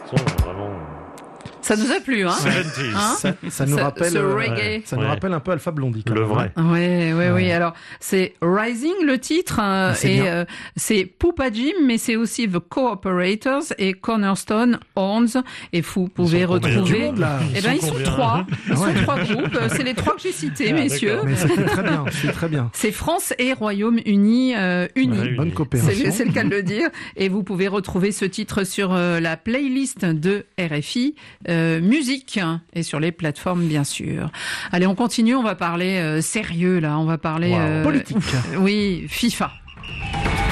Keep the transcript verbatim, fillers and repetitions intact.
son vraiment... Ça nous a plu, hein, hein ça, ça nous ce, rappelle, ce reggae. ouais. Ça nous ouais. rappelle un peu Alpha Blondie. Le même, vrai. Oui, oui, ouais. oui. Alors, c'est Rising le titre, euh, c'est et euh, c'est Poupa Jim, mais c'est aussi The Cooperators et Cornerstone Horns. Et vous pouvez retrouver. Eh ben, ils sont trois. Ils sont trois groupes. C'est les trois que j'ai cités, ah, messieurs. Mais c'est très bien. C'est très bien. C'est France et Royaume-Uni euh, unis. Ouais, bonne coopération. C'est, c'est le cas de le dire. Et vous pouvez retrouver ce titre sur euh, la playlist de R F I euh, Musique. Et sur les plateformes, bien sûr. Allez, on continue, on va parler euh, sérieux, là. On va parler... Wow. Euh, politique. Oui, FIFA.